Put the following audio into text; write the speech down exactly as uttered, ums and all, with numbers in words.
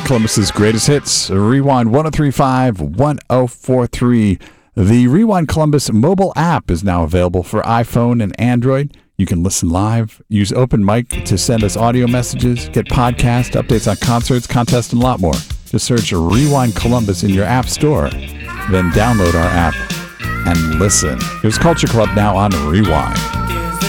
Columbus's greatest hits. Rewind one oh three point five, one oh four point three. The Rewind Columbus mobile app is now available for iPhone and Android. You can listen live, use Open Mic to send us audio messages, get podcast updates on concerts, contests, and a lot more. Just search Rewind Columbus in your app store, then download our app and listen. Here's Culture Club now on Rewind.